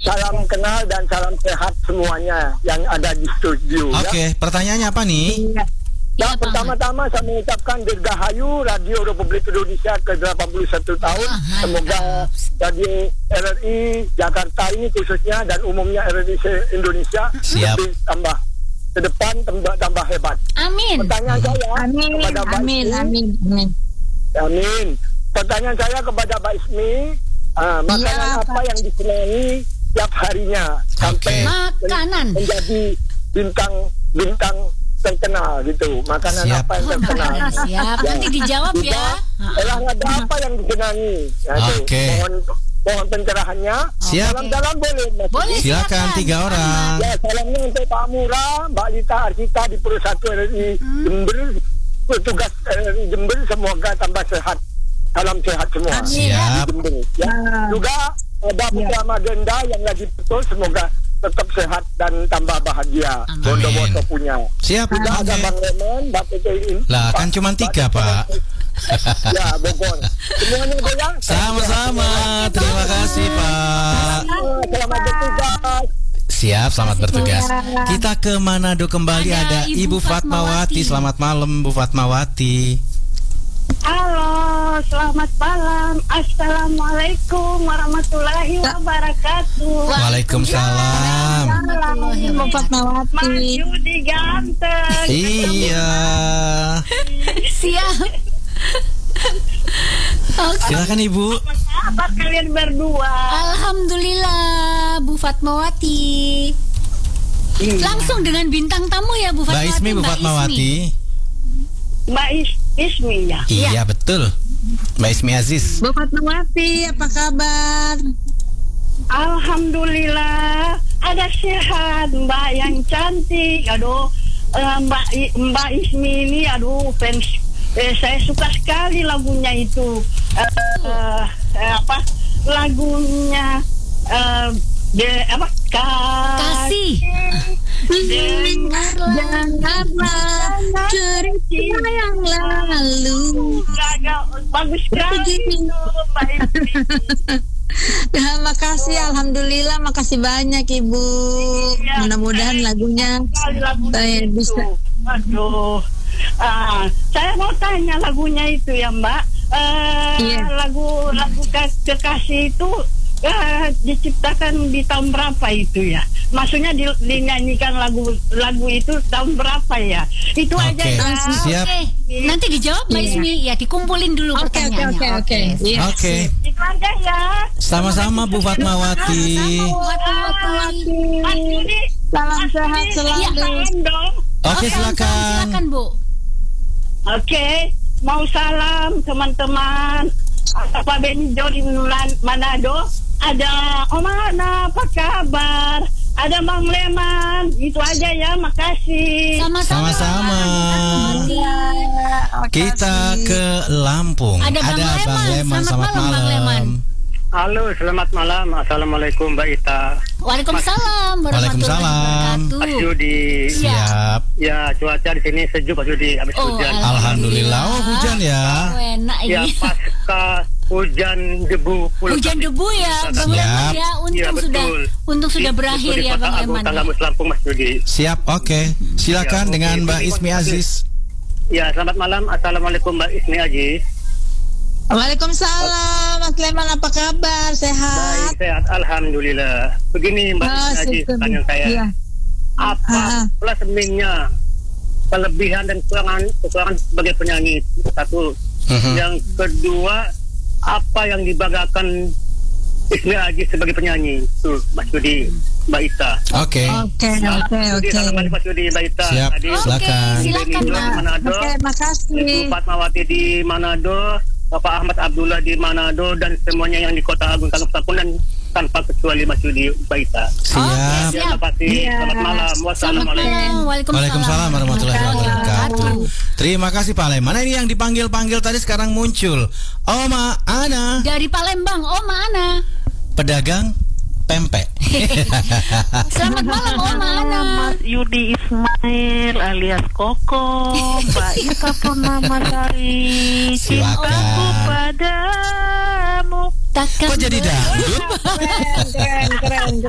salam kenal dan salam sehat semuanya yang ada di studio. Oke, pertanyaannya apa nih? Ya, pertama-tama saya mengucapkan dirgahayu Radio Republik Indonesia ke-81 tahun. Semoga Radio RRI Jakarta ini khususnya dan umumnya RRI Indonesia lebih tambah ke depan tambah hebat. Amin. Pertanyaan saya kepada Mbak Ismi. Amin. Pertanyaan saya kepada Mbak Ismi, makanan apa yang disenangi tiap harinya sampai menjadi bintang terkenal gitu. Makanan apa yang terkenal? Siap. Nanti dijawab ya. Olahraga apa yang disenangi? Mohon pencerahannya. Dalam boleh. Boleh. Silakan 3 orang. Ya, salamnya untuk Pak Mura, Mbak Lita Arsita di Perusahaan RRI Jember, petugas RRI Jember, semoga tambah sehat. Salam sehat semua. Siap. Ya. Juga ada Putra Magenda yang lagi betul, semoga tetap sehat dan tambah bahagia. Bondowoso punya. Siap. Juga ada Bang Lemon, Mbak PTI. Lah, kan cuma 3, Pak. Ya, Bogor. Semuanya goyang. Sama-sama. Terima kasih, Pak. Selamat bertugas. Siap, selamat bertugas. Kita ke Manado kembali, ada Ibu Fatmawati. Selamat malam, Bu Fatmawati. Halo, selamat malam. Assalamualaikum warahmatullahi wabarakatuh. Waalaikumsalam. Ibu Fatmawati. Maju di ganteng. Iya. Siap. Silakan Ibu. Apa kalian berdua? Alhamdulillah, Bu Fatmawati. Langsung dengan bintang tamu ya, Bu Fatmawati. Mbak Ismi, Bu Fatmawati. Mbak Ismi ya. Iya, betul. Mbak Ismi Aziz. Bu Fatmawati, apa kabar? Alhamdulillah, ada sehat, Mbak yang cantik. Aduh, Mbak Ismi ini, aduh, fans. Saya suka sekali lagunya itu. Lagunya Kasih. Janganlah cerita yang lalu. Bagus sekali itu, Mbak Ismi. Makasih, alhamdulillah, makasih banyak Ibu. Mudah-mudahan lagunya saya bisa. Aduh, saya mau tanya lagunya itu ya Mbak. Lagu Kekasih itu diciptakan di tahun berapa itu ya? Maksudnya dinyanyikan lagu itu tahun berapa ya? Itu aja ya. Siap. Nanti dijawab Mbak Ismi ya, dikumpulin dulu pertanyaannya. Oke. Itu aja ya. Sama-sama Bu Fatmawati. Mas Yudi, salam sehat selalu. Oke, silakan. Silakan Bu. Oke, mau salam teman-teman. Pak Benjo di Manado. Ada Om Ana, apa kabar? Ada Bang Leman. Itu aja ya, makasih. Sama-sama. Kita ke Lampung. Ada Bang Leman. Selamat malam, Bang Leman. Halo, selamat malam. Assalamualaikum Mbak Ita. Waalaikumsalam warahmatullahi wabarakatuh. Mas Yudi. Siap. Ya, cuaca di sini sejuk Mas Yudi, habis hujan. Alhamdulillah. Oh, hujan ya. Enak ini. Ya, pasca hujan debu. Hujan debu ya, Bang Leman ya. Untung sudah berakhir ya, Bang Leman. Tanggamus Lampung Mas Yudi. Siap, oke. Silakan dengan Mbak Ismi Aziz. Ya, selamat malam. Assalamualaikum Mbak Ismi Aziz. Waalaikumsalam, Mas Leman, apa kabar? Sehat? Baik, sehat, alhamdulillah. Begini Mbak Ismi Aziz, tanya saya. Apa plus minusnya, kelebihan dan kekurangan sebagai penyanyi? Satu. Yang kedua, apa yang dibanggakan Ismi Aziz sebagai penyanyi? Tuh, Mas Yudi, Mbak Ita. Oke. Salam balik Mas Yudi, Mbak Ita. Siap, silakan. Silakan, Mbak. Oke, makasih. Ibu Fatmawati di Manado, Bapak Ahmad Abdullah di Manado, dan semuanya yang di Kota Agung Tangguh Sapunan tanpa kecuali Mas Yudi, Mbak Ita. Siap. Terima kasih. Selamat malam. Wassalamualaikum. Waalaikumsalam warahmatullahi wabarakatuh. Terima kasih Pak Leman. Mana ini yang dipanggil-panggil tadi sekarang muncul? Oma Ana. Dari Palembang, Oma Ana. Pedagang pempek. Selamat malam Oma Ana. Mas Yudi Ismail alias Koko, Mbak Ita Purnamasari. Cintaku padamu. Kok jadi dangdut? Keren.